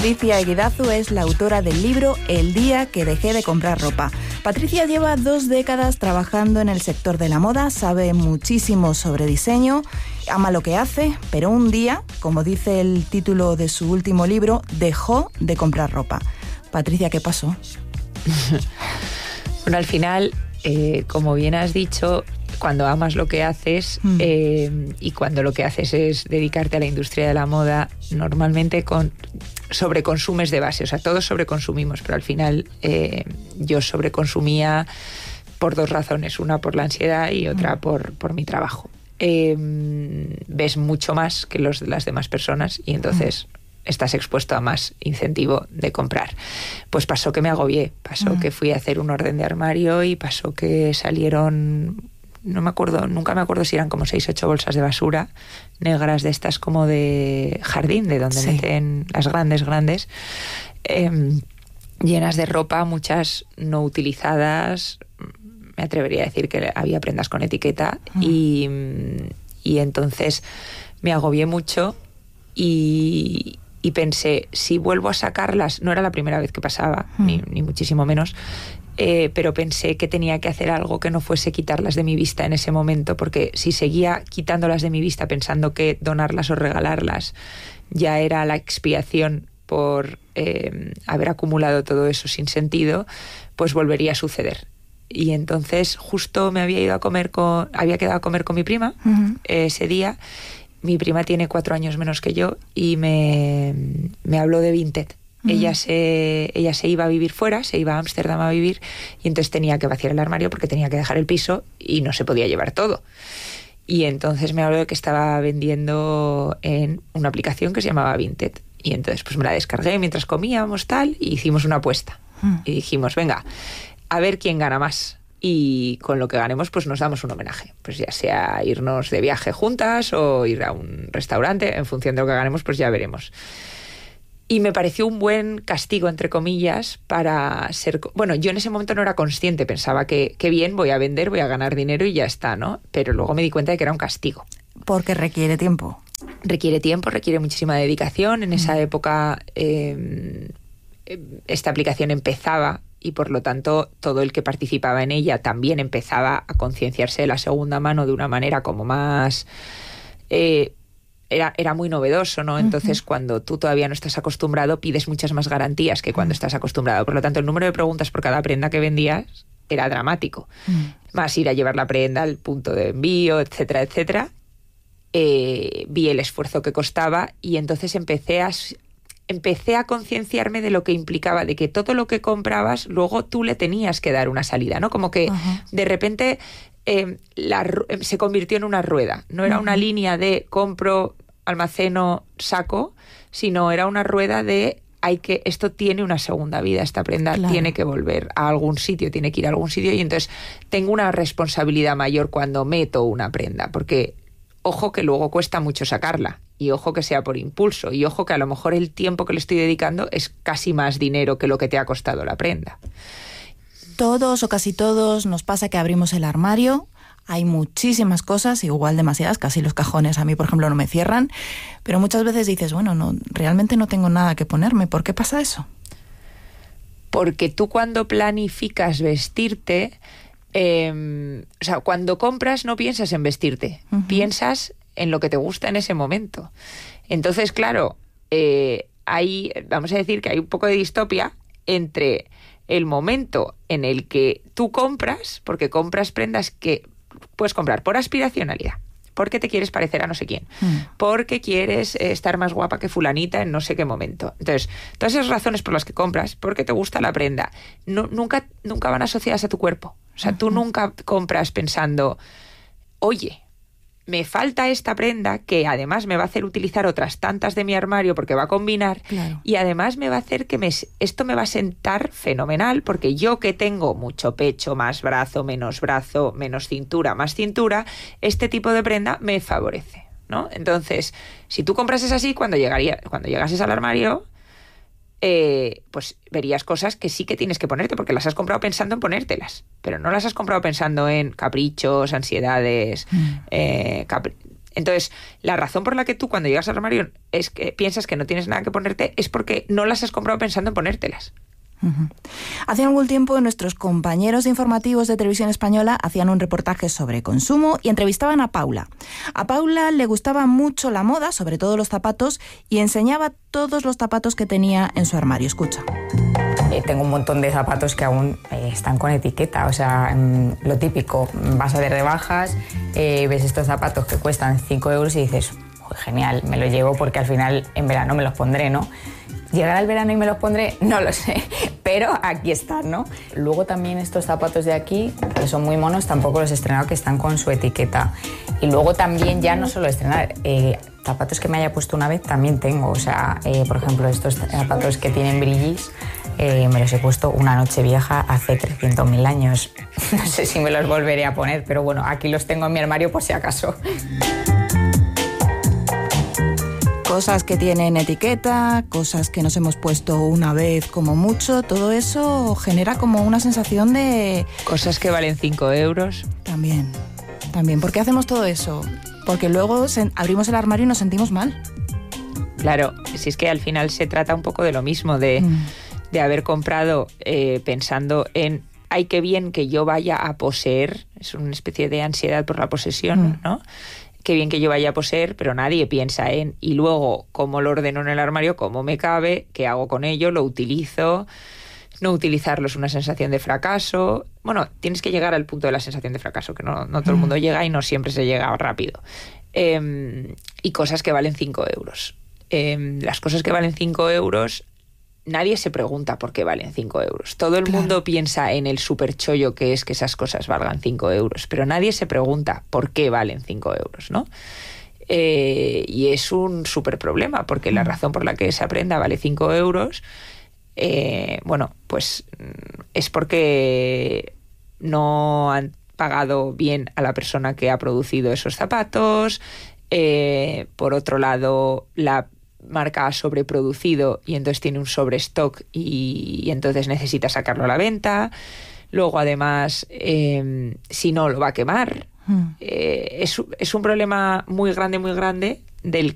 Patricia Eguidazu es la autora del libro El día que dejé de comprar ropa. Patricia lleva 2 décadas trabajando en el sector de la moda, sabe muchísimo sobre diseño, ama lo que hace, pero un día, como dice el título de su último libro, dejó de comprar ropa. Patricia, ¿qué pasó? Bueno, al final, como bien has dicho, cuando amas lo que haces y cuando lo que haces es dedicarte a la industria de la moda, normalmente sobreconsumes de base. O sea, todos sobreconsumimos, pero al final yo sobreconsumía por 2 razones. Una por la ansiedad y otra por mi trabajo. Ves mucho más que las demás personas y entonces estás expuesto a más incentivo de comprar. Pues pasó que me agobié, pasó que fui a hacer un orden de armario y pasó que salieron, nunca me acuerdo si eran como 6 o 8 bolsas de basura negras de estas como de jardín, de donde meten las grandes, llenas de ropa, muchas no utilizadas. Me atrevería a decir que había prendas con etiqueta y entonces me agobié mucho y pensé, si vuelvo a sacarlas, no era la primera vez que pasaba, ni muchísimo menos, pero pensé que tenía que hacer algo que no fuese quitarlas de mi vista en ese momento, porque si seguía quitándolas de mi vista pensando que donarlas o regalarlas ya era la expiación por haber acumulado todo eso sin sentido, pues volvería a suceder. Y entonces justo me había quedado a comer con mi prima ese día. Mi prima tiene 4 años menos que yo y me habló de Vinted. Ella se iba a vivir fuera, se iba a Ámsterdam a vivir y entonces tenía que vaciar el armario porque tenía que dejar el piso y no se podía llevar todo. Y entonces me habló de que estaba vendiendo en una aplicación que se llamaba Vinted. Y entonces pues me la descargué mientras comíamos tal y hicimos una apuesta. Y dijimos, venga, a ver quién gana más. Y con lo que ganemos pues nos damos un homenaje, pues ya sea irnos de viaje juntas o ir a un restaurante, en función de lo que ganemos pues ya veremos. Y me pareció un buen castigo, entre comillas, para ser... Bueno, yo en ese momento no era consciente, pensaba que bien, voy a vender, voy a ganar dinero y ya está, ¿no? Pero luego me di cuenta de que era un castigo. Porque requiere tiempo. Requiere tiempo, requiere muchísima dedicación. En esa época esta aplicación empezaba y por lo tanto todo el que participaba en ella también empezaba a concienciarse de la segunda mano de una manera como más... Era muy novedoso, ¿no? Entonces cuando tú todavía no estás acostumbrado pides muchas más garantías que cuando estás acostumbrado. Por lo tanto el número de preguntas por cada prenda que vendías era dramático. Más ir a llevar la prenda al punto de envío, etcétera, etcétera. Vi el esfuerzo que costaba y entonces empecé a concienciarme de lo que implicaba, de que todo lo que comprabas luego tú le tenías que dar una salida, ¿no? Como que de repente se convirtió en una rueda. No era una línea de compro, almaceno, saco, sino era una rueda de esto tiene una segunda vida, esta prenda tiene que volver a algún sitio, tiene que ir a algún sitio y entonces tengo una responsabilidad mayor cuando meto una prenda, porque ojo que luego cuesta mucho sacarla. Y ojo que sea por impulso. Y ojo que a lo mejor el tiempo que le estoy dedicando es casi más dinero que lo que te ha costado la prenda. Todos o casi todos nos pasa que abrimos el armario, hay muchísimas cosas, igual demasiadas, casi los cajones a mí, por ejemplo, no me cierran, pero muchas veces dices, bueno, no, realmente no tengo nada que ponerme. ¿Por qué pasa eso? Porque tú cuando planificas vestirte, o sea, cuando compras no piensas en vestirte, piensas en lo que te gusta en ese momento. Entonces, claro, vamos a decir que hay un poco de distopia entre el momento en el que tú compras, porque compras prendas que puedes comprar por aspiracionalidad, porque te quieres parecer a no sé quién, porque quieres estar más guapa que fulanita en no sé qué momento. Entonces, todas esas razones por las que compras, porque te gusta la prenda, nunca van asociadas a tu cuerpo. O sea, tú nunca compras pensando, oye, me falta esta prenda que además me va a hacer utilizar otras tantas de mi armario porque va a combinar y además me va a hacer que esto me va a sentar fenomenal porque yo que tengo mucho pecho, más brazo, menos cintura, más cintura, este tipo de prenda me favorece, ¿no? Entonces, si tú comprases así, cuando llegases al armario, pues verías cosas que sí que tienes que ponerte porque las has comprado pensando en ponértelas, pero no las has comprado pensando en caprichos, ansiedades, Entonces, la razón por la que tú cuando llegas al armario es que piensas que no tienes nada que ponerte es porque no las has comprado pensando en ponértelas. Uh-huh. Hace algún tiempo nuestros compañeros informativos de Televisión Española hacían un reportaje sobre consumo y entrevistaban a Paula. A Paula le gustaba mucho la moda, sobre todo los zapatos, y enseñaba todos los zapatos que tenía en su armario. Escucha. Tengo un montón de zapatos que aún están con etiqueta, o sea, lo típico, vas a ver rebajas, ves estos zapatos que cuestan 5 euros y dices, genial, me los llevo porque al final en verano me los pondré, ¿no? ¿Llegará el verano y me los pondré? No lo sé, pero aquí están, ¿no? Luego también estos zapatos de aquí, que son muy monos, tampoco los he estrenado, que están con su etiqueta. Y luego también ya no solo estrenar, zapatos que me haya puesto una vez también tengo, o sea, por ejemplo, estos zapatos que tienen brillis, me los he puesto una noche vieja hace 300.000 años. No sé si me los volveré a poner, pero bueno, aquí los tengo en mi armario por si acaso. Cosas que tienen etiqueta, cosas que nos hemos puesto una vez como mucho, todo eso genera como una sensación de... Cosas que valen 5 euros. También. ¿Por qué hacemos todo eso? Porque luego abrimos el armario y nos sentimos mal. Claro, si es que al final se trata un poco de lo mismo, de haber comprado pensando en ay, qué bien que yo vaya a poseer, es una especie de ansiedad por la posesión, ¿no? Qué bien que yo vaya a poseer, pero nadie piensa en y luego cómo lo ordeno en el armario, cómo me cabe, qué hago con ello, lo utilizo. No utilizarlo es una sensación de fracaso. Bueno, tienes que llegar al punto de la sensación de fracaso, que no todo el mundo llega y no siempre se llega rápido. Y cosas que valen 5 euros. Las cosas que valen 5 euros, nadie se pregunta por qué valen 5 euros. Todo el mundo piensa en el superchollo que es que esas cosas valgan 5 euros, pero nadie se pregunta por qué valen 5 euros, ¿no? Y es un súper problema, porque la razón por la que esa prenda vale 5 euros, bueno, pues es porque no han pagado bien a la persona que ha producido esos zapatos. Por otro lado, la marca ha sobreproducido y entonces tiene un sobrestock y entonces necesita sacarlo a la venta. Luego, además, si no, lo va a quemar. Es un problema muy grande del